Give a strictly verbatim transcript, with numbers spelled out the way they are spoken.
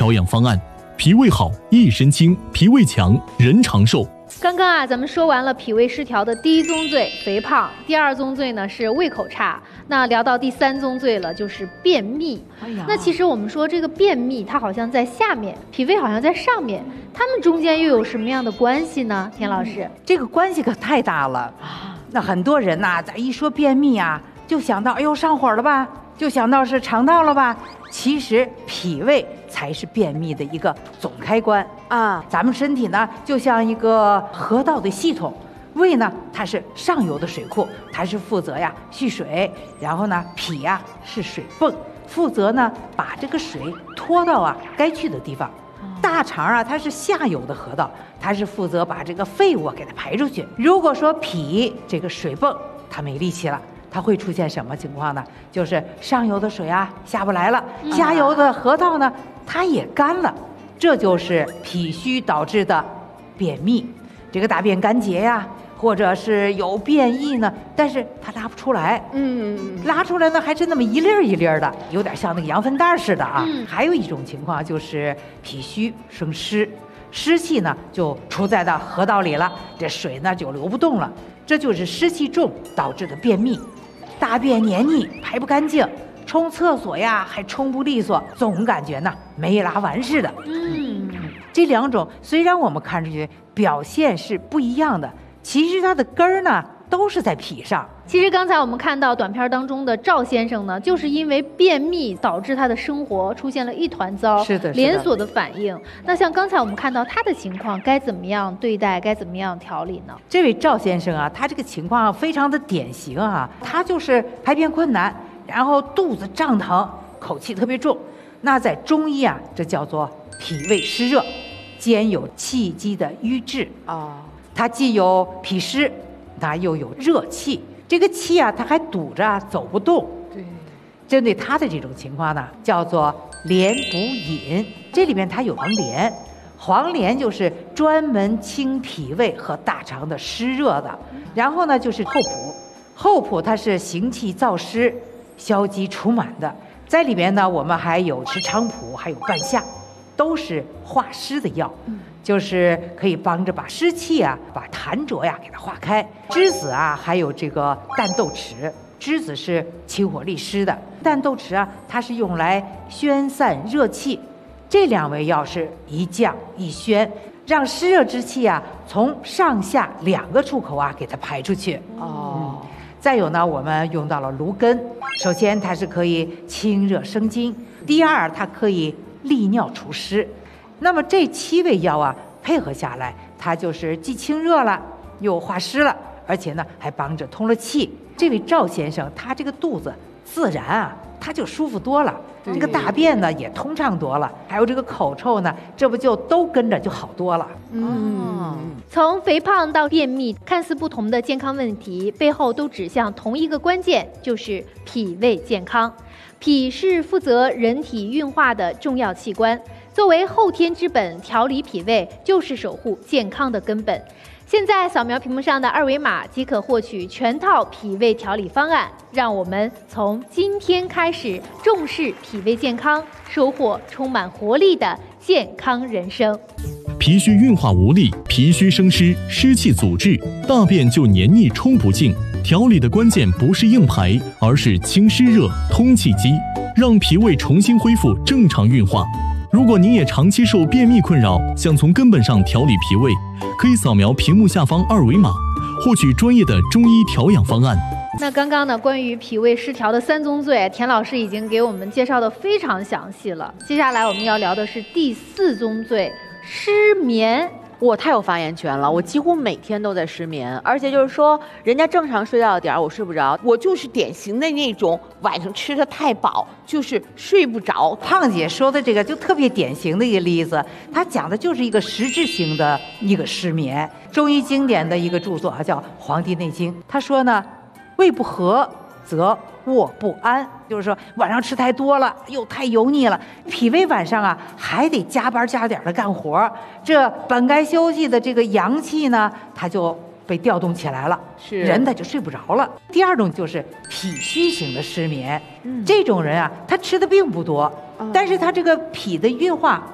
调养方案。脾胃好，一身轻；脾胃强，人长寿。 刚刚啊，咱们说完了脾胃失调的第一宗罪肥胖，第二宗罪呢是胃口差，那聊到第三宗罪了，就是便秘。哎呀，那其实我们说这个便秘，它好像在下面，脾胃好像在上面，它们中间又有什么样的关系呢？田老师， 嗯、这个关系可太大了。那很多人呐、啊，在一说便秘啊，就想到哎呦上火了吧，就想到是肠道了吧。其实脾胃才是便秘的一个总开关啊！咱们身体呢，就像一个河道的系统，胃呢它是上游的水库，它是负责呀蓄水，然后呢脾呀是水泵，负责呢把这个水拖到啊该去的地方。大肠啊它是下游的河道，它是负责把这个废物给它排出去。如果说脾这个水泵它没力气了，它会出现什么情况呢？就是上游的水啊下不来了，下游的河道呢它也干了，这就是脾虚导致的便秘。这个大便干结呀，或者是有便意呢，但是它拉不出来，嗯，拉出来呢还是那么一粒儿一粒儿的，有点像那个羊粪蛋似的啊。嗯、还有一种情况就是脾虚生湿，湿气呢就出在到河道里了，这水呢就流不动了，这就是湿气重导致的便秘。大便黏腻排不干净，冲厕所呀还冲不利索，总感觉呢没拉完似的。嗯，这两种虽然我们看上去表现是不一样的，其实它的根儿呢都是在脾上。 其实刚才我们看到短片当中的赵先生呢，就是因为便秘导致他的生活出现了一团糟， 是的， 连锁的反应。那像刚才我们看到他的情况，该怎么样对待，该怎么样调理呢？ 这位赵先生啊，他这个情况非常的典型啊，他就是排便困难，然后肚子胀疼，口气特别重。那在中医啊，这叫做脾胃湿热，兼有气机的瘀滞啊。它既有脾湿，它又有热气。这个气啊，它还堵着走不动。对，针对他的这种情况呢，叫做连补饮。这里面它有黄连，黄连就是专门清脾胃和大肠的湿热的。然后呢，就是厚朴，厚朴它是行气燥湿、消积除满的。在里面呢，我们还有石菖蒲，还有半夏，都是化湿的药。嗯，就是可以帮着把湿气啊，把痰浊呀给它化开。栀子啊，还有这个淡豆豉，栀子是清火利湿的，淡豆豉啊，它是用来宣散热气。这两味药是一降一宣，让湿热之气啊从上下两个出口啊给它排出去。哦、嗯，再有呢，我们用到了芦根，首先它是可以清热生津，第二它可以利尿除湿。那么这七味药啊配合下来，它就是既清热了，又化湿了，而且呢还帮着通了气。这位赵先生他这个肚子自然啊他就舒服多了，这个大便呢也通畅多了，还有这个口臭呢，这不就都跟着就好多了。 嗯，从肥胖到便秘，看似不同的健康问题背后都指向同一个关键，就是脾胃健康。脾是负责人体运化的重要器官，作为后天之本，调理脾胃就是守护健康的根本。现在扫描屏幕上的二维码即可获取全套脾胃调理方案，让我们从今天开始重视脾胃健康，收获充满活力的健康人生。 脾虚运化无力，脾虚生湿，湿气阻滞，大便就黏腻冲不净。调理的关键不是硬排，而是清湿热、通气机，让脾胃重新恢复正常运化。如果您也长期受便秘困扰，想从根本上调理脾胃，可以扫描屏幕下方二维码，获取专业的中医调养方案。 那刚刚呢，关于脾胃失调的三宗罪，田老师已经给我们介绍的非常详细了。接下来我们要聊的是第四宗罪，失眠。 我太有发言权了，我几乎每天都在失眠，而且就是说，人家正常睡觉的点儿我睡不着，我就是典型的那种晚上吃的太饱，就是睡不着。 胖姐说的这个就特别典型的一个例子，她讲的就是一个实质性的一个失眠。中医经典的一个著作啊，叫《黄帝内经》，他说呢，胃不和则卧不安，就是说晚上吃太多了，又太油腻了，脾胃晚上啊还得加班加点的干活，这本该休息的这个阳气呢，它就被调动起来了，是人他就睡不着了。第二种就是脾虚型的失眠，嗯、这种人啊，他吃的并不多，嗯、但是他这个脾的运化